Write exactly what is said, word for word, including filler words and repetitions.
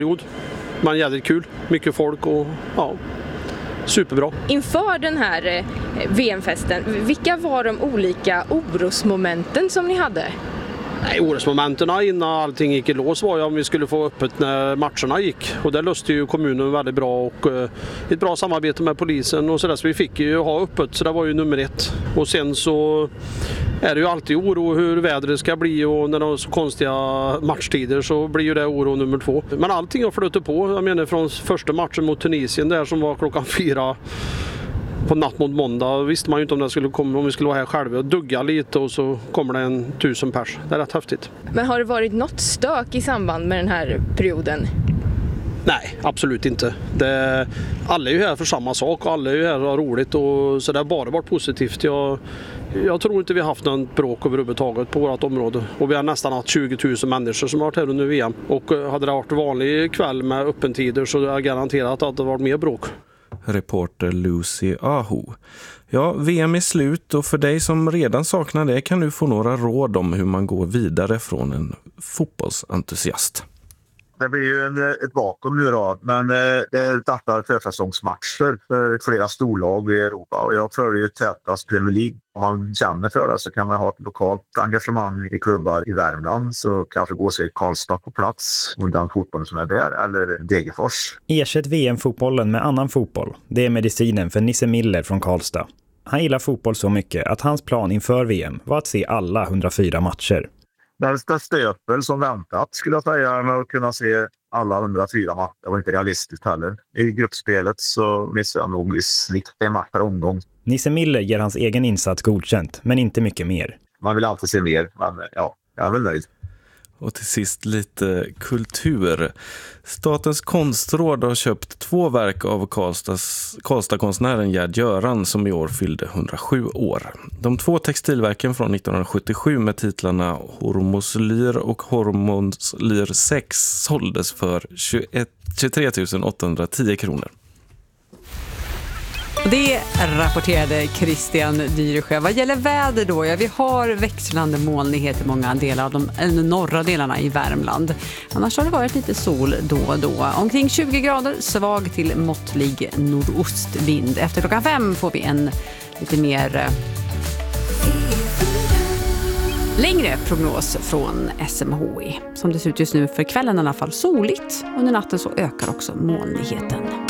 Men jävligt kul, mycket folk och ja, superbra. Inför den här V M-festen, vilka var de olika orosmomenten som ni hade? Nej, orosmomenten innan allting gick i lås var ju om vi skulle få öppet när matcherna gick. Och det löste ju kommunen väldigt bra och eh, ett bra samarbete med polisen och sådär. Så vi fick ju ha öppet, så det var ju nummer ett. Och sen så är det ju alltid oro hur vädret ska bli och när det är så konstiga matchtider så blir ju det oro nummer två. Men allting har flutit på. Jag menar från första matchen mot Tunisien där som var klockan fyra på natt mot måndag visste man ju inte om det skulle komma, om vi skulle vara här själva och dugga lite och så kommer det en tusen pers. Det är rätt häftigt. Men har det varit något stök i samband med den här perioden? Nej, absolut inte. Det, alla är ju här för samma sak och alla är ju här och har roligt och så det har bara varit positivt. Jag, jag tror inte vi har haft någon bråk överhuvudtaget på vårt område och vi har nästan haft tjugo tusen människor som har varit här under V M och hade det varit vanlig kväll med öppentider så är jag garanterat att det varit mer bråk. Reporter Lucy Aho. Ja, V M är slut och för dig som redan saknar det kan du få några råd om hur man går vidare från en fotbollsentusiast. Det blir ju en, ett vakuum nu då, men eh, det startar försäsongsmatcher för flera storlag i Europa och jag följer ju tätast Premier League. Om man känner för det så kan man ha ett lokalt engagemang i klubbar i Värmland så kanske gå sig Karlstad på plats och den fotbollen som är där eller Degerfors. Ersätt V M-fotbollen med annan fotboll. Det är medicinen för Nisse Miller från Karlstad. Han gillar fotboll så mycket att hans plan inför V M var att se alla hundrafyra matcher. Den stöpel som väntat skulle jag säga med att kunna se alla hundrafyra matcher. Det var inte realistiskt heller. I gruppspelet så missade jag nog i snitt en match per omgång. Nisse Miller ger hans egen insats godkänt, men inte mycket mer. Man vill alltid se mer, men ja, jag är väl nöjd. Och till sist lite kultur. Statens konstråd har köpt två verk av Karlstads, Karlstad-konstnären Gerd Göran som i år fyllde hundrasju år. De två textilverken från nittonhundrasjuttiosju med titlarna Hormoslyr och Hormoslyr sex såldes för tjugotre tusen åttahundratio kronor. Det rapporterade Christian Dyresjö. Vad gäller väder då? Ja, vi har växlande molnighet i många delar av de norra delarna i Värmland. Annars har det varit lite sol då och då. Omkring tjugo grader, svag till måttlig nordostvind. Efter klockan fem får vi en lite mer eh, längre prognos från S M H I. Som det ser ut just nu för kvällen i alla fall soligt. Under natten så ökar också molnigheten.